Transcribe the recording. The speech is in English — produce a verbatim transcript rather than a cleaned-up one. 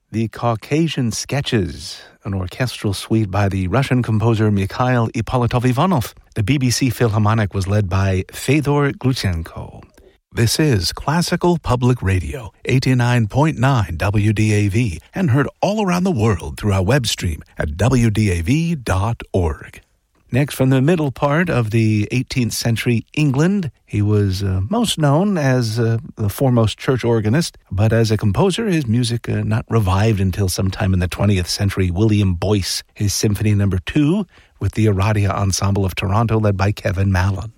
The Caucasian Sketches, an orchestral suite by the Russian composer Mikhail Ippolitov-Ivanov. The B B C Philharmonic was led by Fedor Gluchenko. This is Classical Public Radio, eighty-nine point nine W D A V, and heard all around the world through our web stream at w d a v dot org. Next, from the middle part of the eighteenth century England, he was uh, most known as uh, the foremost church organist, but as a composer, his music uh, not revived until sometime in the twentieth century. William Boyce, his Symphony Number Two, with the Aradia Ensemble of Toronto, led by Kevin Mallon.